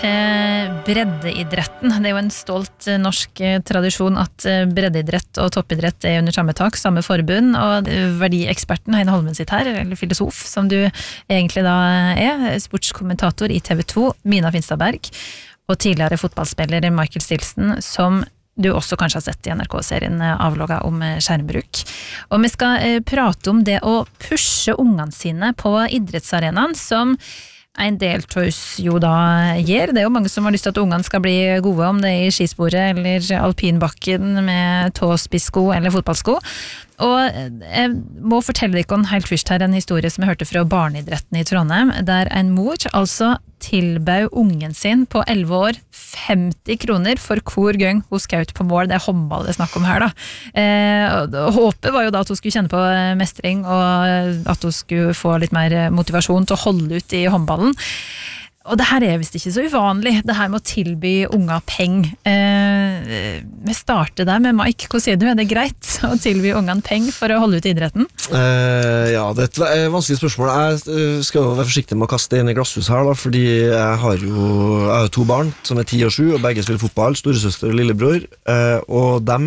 Breddeidretten. Det jo en stolt norsk tradisjon at breddeidrett og toppidrett under samme tak, samme forbund, og verdieksperten Heine Holmen sitt her, eller filosof, som du egentlig da sportskommentator i TV 2, Mina Finstadberg, og tidligere fotballspiller Michael Stilson, som du også kanskje har sett i NRK-serien avlogget om skjermbruk. Og vi skal prate om det å pushe ungene sine på idrettsarenaen, som en del tøys jo da gjør. Det jo mange som har lyst til at ungene skal bli gode, om det i skisporet eller alpinbakken med tåspissko eller fotballsko. Og jeg må fortelle deg om helt først her en historie som jeg hørte fra barneidretten i Trondheim, der en mor altså tilbød ungen sin på 11 år 50 kroner for hver gang hun skaut på mål. Det håndball det snakk om her da. Håpet var jo da at hun skulle kjenne på mestring, og at hun skulle få litt mer motivasjon til å holde ut i håndballen. Og det her visst ikke så uvanlig, det her med å tilby unger peng. Vi starter der med Mike. Hva sier du? Det greit å tilby ungene peng for å holde ut i idretten? Ja, det et vanskelig spørsmål. Jeg skal jo være forsiktig med å kaste inn i glasshus her da, fordi jeg har jo 2 barn som 10 og 7, og begge spiller fotball, storesøster og lillebror, og de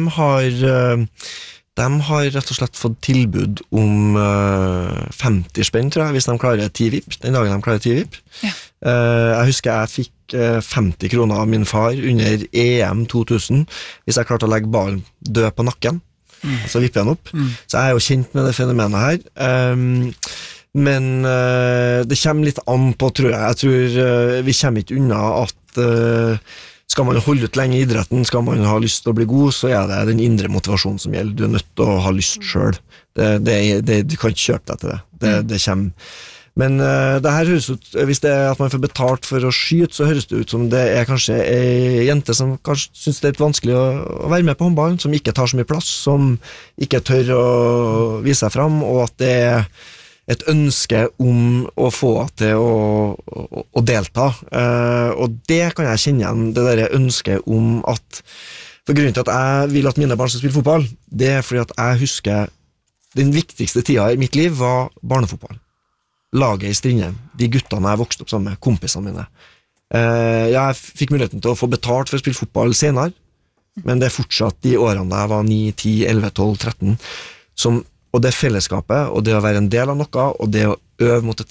har rett og slett fått tilbud om 50 spenn, tror jeg, hvis de klarer 10 VIP, den dagen de klarer 10 VIP. Ja. Jeg husker jeg fikk 50 kroner av min far under EM 2000, hvis jeg klarte å legge ballen død på nakken, så vipper jeg den opp. Så jeg jo kjent med det fenomenet her. Men det kommer litt an på, tror jeg. Jeg tror vi kommer ikke unna at skal man holde ut lenge i idretten, skal man ha lyst til å bli god, så det den indre motivasjonen som gjelder. Du nødt til å ha lyst selv. Du kan ikke kjøpe deg til det. Det kommer. Men det her høres ut, hvis det at man får betalt for å skyte, så høres det ut som det kanskje en jente som kanskje synes det litt vanskelig å være med på håndballen, som ikke tar så mye plass, som ikke tør å vise seg frem, og at det et ønske om å få til å delta. Og det kan jeg kjenne igjen, det der ønsket om at, for grunnen til at jeg vil at mine barn skal spille fotball, det fordi at jeg husker den viktigste tida i mitt liv var barnefotball. Laget i Strindheim, de guttene jeg vokste opp sammen med, kompisene mine. Jeg fikk muligheten til å få betalt for å spille fotball senere, men det fortsatt de årene da jeg var 9, 10, 11, 12, 13, og det fellesskapet, og det å være en del av noe, og det å øve mot et